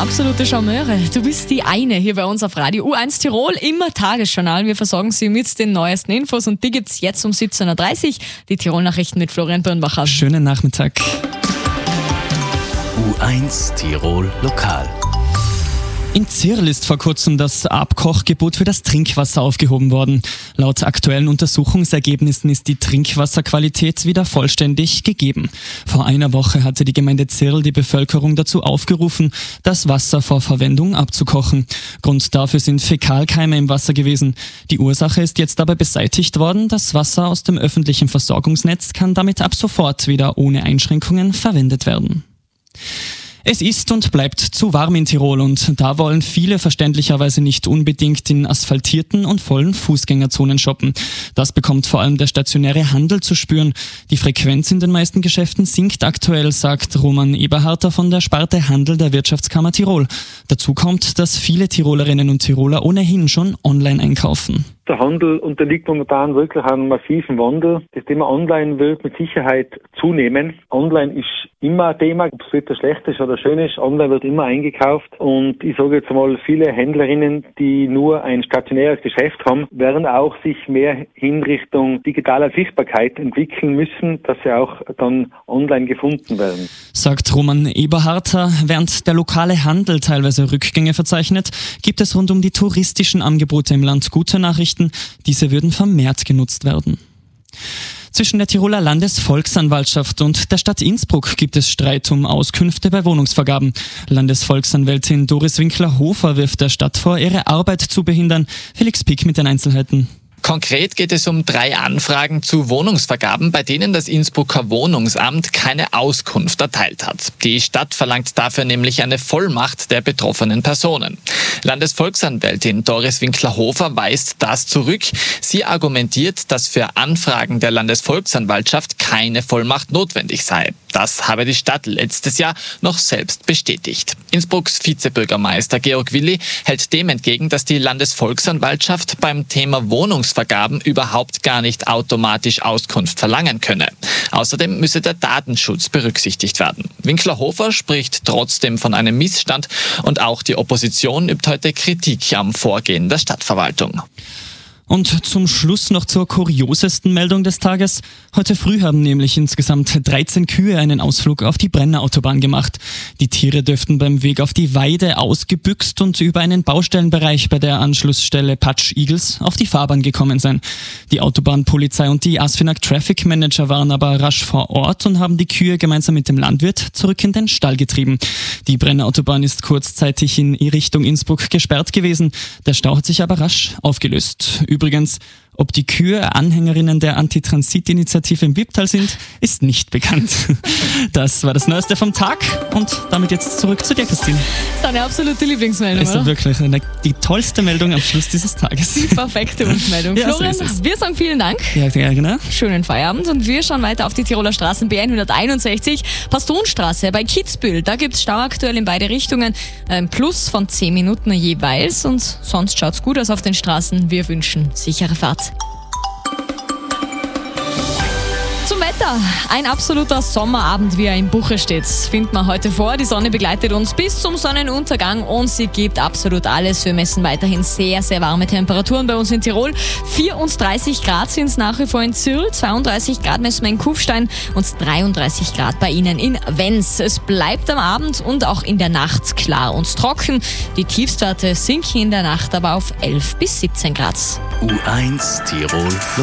absolute Charmeure. Du bist die eine hier bei uns auf Radio U1 Tirol, immer Tagesjournal. Wir versorgen Sie mit den neuesten Infos und die gibt's jetzt um 17.30 Uhr. Die Tirol-Nachrichten mit Florian Birnbacher. Schönen Nachmittag. U1 Tirol Lokal. In Zirl ist vor kurzem das Abkochgebot für das Trinkwasser aufgehoben worden. Laut aktuellen Untersuchungsergebnissen ist die Trinkwasserqualität wieder vollständig gegeben. Vor einer Woche hatte die Gemeinde Zirl die Bevölkerung dazu aufgerufen, das Wasser vor Verwendung abzukochen. Grund dafür sind Fäkalkeime im Wasser gewesen. Die Ursache ist jetzt aber beseitigt worden. Das Wasser aus dem öffentlichen Versorgungsnetz kann damit ab sofort wieder ohne Einschränkungen verwendet werden. Es ist und bleibt zu warm in Tirol und da wollen viele verständlicherweise nicht unbedingt in asphaltierten und vollen Fußgängerzonen shoppen. Das bekommt vor allem der stationäre Handel zu spüren. Die Frequenz in den meisten Geschäften sinkt aktuell, sagt Roman Eberharter von der Sparte Handel der Wirtschaftskammer Tirol. Dazu kommt, dass viele Tirolerinnen und Tiroler ohnehin schon online einkaufen. Der Handel unterliegt momentan wirklich einem massiven Wandel. Das Thema Online wird mit Sicherheit zunehmen. Online ist immer ein Thema, ob es wieder schlecht ist oder schön ist. Online wird immer eingekauft und ich sage jetzt mal, viele Händlerinnen, die nur ein stationäres Geschäft haben, werden auch sich mehr in Richtung digitaler Sichtbarkeit entwickeln müssen, dass sie auch dann online gefunden werden. Sagt Roman Eberharter. Während der lokale Handel teilweise Rückgänge verzeichnet, gibt es rund um die touristischen Angebote im Land gute Nachrichten. Diese würden vermehrt genutzt werden. Zwischen der Tiroler Landesvolksanwaltschaft und der Stadt Innsbruck gibt es Streit um Auskünfte bei Wohnungsvergaben. Landesvolksanwältin Doris Winkler-Hofer wirft der Stadt vor, ihre Arbeit zu behindern. Felix Pick mit den Einzelheiten. Konkret geht es um 3 Anfragen zu Wohnungsvergaben, bei denen das Innsbrucker Wohnungsamt keine Auskunft erteilt hat. Die Stadt verlangt dafür nämlich eine Vollmacht der betroffenen Personen. Landesvolksanwältin Doris Winkler-Hofer weist das zurück. Sie argumentiert, dass für Anfragen der Landesvolksanwaltschaft keine Vollmacht notwendig sei. Das habe die Stadt letztes Jahr noch selbst bestätigt. Innsbrucks Vizebürgermeister Georg Willi hält dem entgegen, dass die Landesvolksanwaltschaft beim Thema Wohnungsvergaben überhaupt gar nicht automatisch Auskunft verlangen könne. Außerdem müsse der Datenschutz berücksichtigt werden. Winkler-Hofer spricht trotzdem von einem Missstand und auch die Opposition übt heute Kritik am Vorgehen der Stadtverwaltung. Und zum Schluss noch zur kuriosesten Meldung des Tages. Heute früh haben nämlich insgesamt 13 Kühe einen Ausflug auf die Brennerautobahn gemacht. Die Tiere dürften beim Weg auf die Weide ausgebüxt und über einen Baustellenbereich bei der Anschlussstelle Patsch Igels auf die Fahrbahn gekommen sein. Die Autobahnpolizei und die ASFINAG Traffic Manager waren aber rasch vor Ort und haben die Kühe gemeinsam mit dem Landwirt zurück in den Stall getrieben. Die Brennerautobahn ist kurzzeitig in Richtung Innsbruck gesperrt gewesen. Der Stau hat sich aber rasch aufgelöst. Übrigens, ob die Kühe Anhängerinnen der Antitransit-Initiative im Wipptal sind, ist nicht bekannt. Das war das Neueste vom Tag und damit jetzt zurück zu dir, Christine. Das ist deine absolute Lieblingsmeldung, ist oder? Wirklich die tollste Meldung am Schluss dieses Tages. Die perfekte Wunschmeldung. Ja, Florian, so ist es. wir sagen vielen Dank. Ja, genau. Schönen Feierabend und wir schauen weiter auf die Tiroler Straßen B161, Pastonstraße bei Kitzbühel. Da gibt es Stau aktuell in beide Richtungen, ein Plus von 10 Minuten jeweils und sonst schaut's gut aus auf den Straßen. Wir wünschen sichere Fahrt. Zum Wetter. Ein absoluter Sommerabend, wie er im Buche steht, findet man heute vor. Die Sonne begleitet uns bis zum Sonnenuntergang und sie gibt absolut alles. Wir messen weiterhin sehr, sehr warme Temperaturen bei uns in Tirol. 34 Grad sind es nach wie vor in Zirl, 32 Grad messen wir in Kufstein und 33 Grad bei Ihnen in Wenz. Es bleibt am Abend und auch in der Nacht klar und trocken. Die Tiefstwerte sinken in der Nacht aber auf 11 bis 17 Grad. U1 Tirol